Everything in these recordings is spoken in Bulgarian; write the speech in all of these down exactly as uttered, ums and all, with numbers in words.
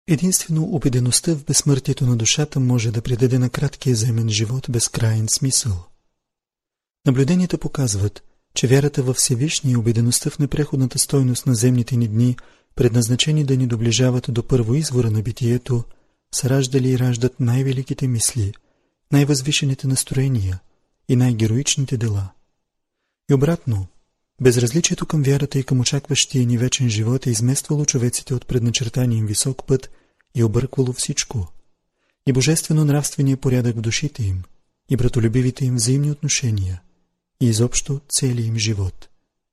Единствено убедеността в безсмъртието на душата може да придаде на краткия земен живот безкрайен смисъл. Наблюденията показват, че вярата във Всевишния и убедеността в непреходната стойност на земните ни дни, предназначени да ни доближават до първоизвора на битието, са раждали и раждат най-великите мисли, най-възвишените настроения и най-героичните дела. И обратно, безразличието към вярата и към очакващия ни вечен живот е измествало човеците от предначертания им висок път и обърквало всичко, и божествено-нравствения порядък в душите им, и братолюбивите им взаимни отношения, и изобщо целия им живот.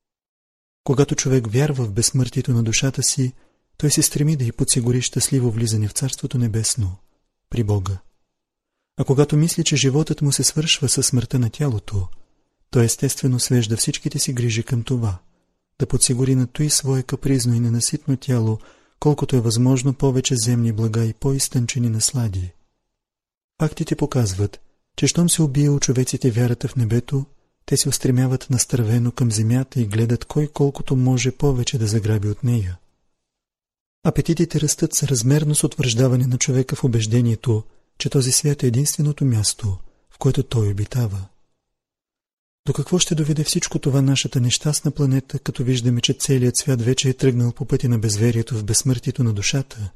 Когато човек вярва в безсмъртието на душата си, той се стреми да й подсигури щастливо влизане в Царството Небесно, при Бога. А когато мисли, че животът му се свършва със смъртта на тялото, той естествено свежда всичките си грижи към това, да подсигури на той свое капризно и ненаситно тяло, колкото е възможно повече земни блага и по-изтънчени наслади. Фактите показват, че щом се убие у човеците вярата в небето, те се устремяват настървено към земята и гледат кой колкото може повече да заграби от нея. Апетитите растат съразмерно с утвърждаване на човека в убеждението, че този свят е единственото място, в което той обитава. До какво ще доведе всичко това нашата нещастна планета, като виждаме, че целият свят вече е тръгнал по пътя на безверието в безсмъртието на душата?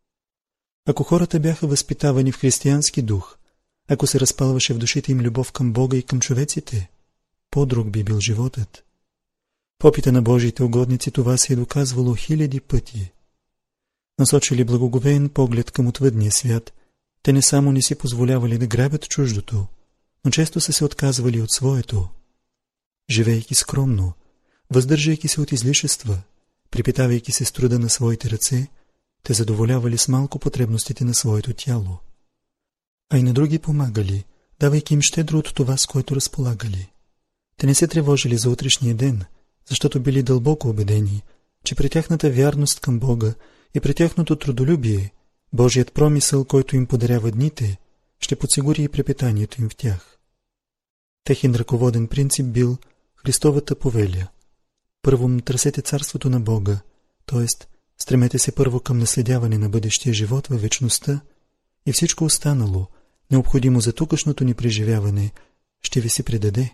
Ако хората бяха възпитавани в християнски дух, ако се разпалваше в душите им любов към Бога и към човеците, по-друг би бил животът. В опита на Божиите угодници това се е доказвало хиляди пъти. Насочили благоговеен поглед към отвъдния свят, те не само не си позволявали да грабят чуждото, но често са се отказвали от своето. Живейки скромно, въздържайки се от излишества, припитавайки се с труда на своите ръце, те задоволявали с малко потребностите на своето тяло. А и на други помагали, давайки им щедро от това, с което разполагали. Те не се тревожили за утрешния ден, защото били дълбоко убедени, че при тяхната вярност към Бога и при тяхното трудолюбие, Божият промисъл, който им подарява дните, ще подсигури и препитанието им в тях. Техен ръководен принцип бил Христовата повеля. Първо търсете царството на Бога, т.е. стремете се първо към наследяване на бъдещия живот във вечността и всичко останало, необходимо за тукашното ни преживяване, ще ви се предаде.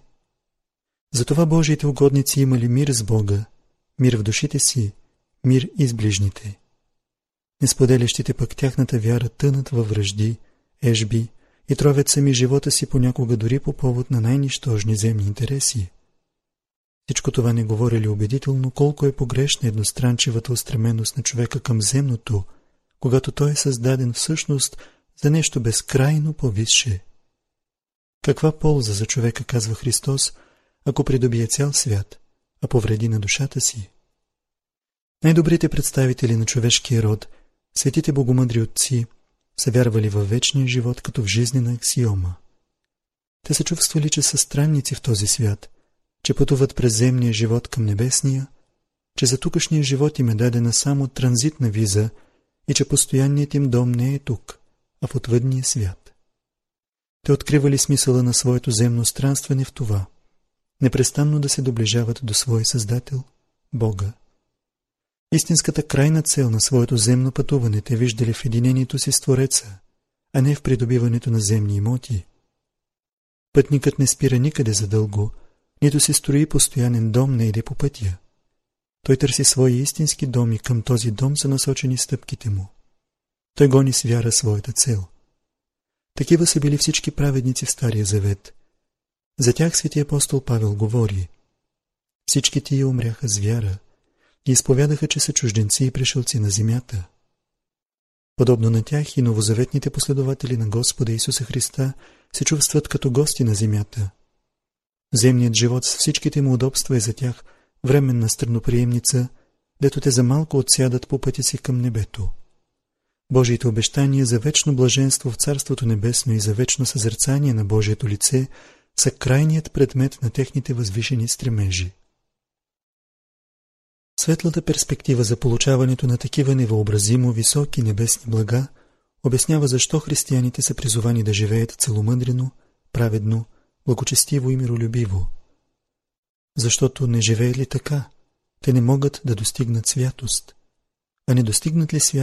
Затова Божиите угодници имали мир с Бога, мир в душите си, мир и с ближните. Несподелящите пък тяхната вяра тънат във вражди, ежби и тровят сами живота си понякога дори по повод на най-нищожни земни интереси. Всичко това не говори ли убедително колко е погрешна едностранчивата устременост на човека към земното, когато той е създаден всъщност за нещо безкрайно повисше. Каква полза за човека, казва Христос, ако придобие цял свят, а повреди на душата си? Най-добрите представители на човешкия род, светите богомъдри отци, са вярвали във вечния живот като в жизнена аксиома. Те са чувствали, че са странници в този свят, че пътуват през земния живот към небесния, че за тукашния живот им е дадена само транзитна виза и че постоянният им дом не е тук, а в отвъдния свят. Те откривали смисъла на своето земно странстване в това, непрестанно да се доближават до своя Създател, Бога. Истинската крайна цел на своето земно пътуване те виждали в единението си с Твореца, а не в придобиването на земни имоти. Пътникът не спира никъде задълго, нито се строи постоянен дом, не иде по пътя. Той търси своя истински дом и към този дом са насочени стъпките му. Той гони с вяра своята цел. Такива са били всички праведници в Стария Завет. За тях свети апостол Павел говори: всички тия умряха с вяра и изповядаха, че са чужденци и пришълци на земята. Подобно на тях и новозаветните последователи на Господа Исуса Христа се чувстват като гости на земята. Земният живот с всичките му удобства е за тях временна странноприемница, дето те за малко отсядат по пътя си към небето. Божиите обещания за вечно блаженство в Царството Небесно и за вечно съзерцание на Божието лице са крайният предмет на техните възвишени стремежи. Светлата перспектива за получаването на такива невъобразимо високи небесни блага обяснява защо християните са призовани да живеят целомъдрено, праведно, благочестиво и миролюбиво. Защото не живеят ли така, те не могат да достигнат святост, а не достигнат ли святост,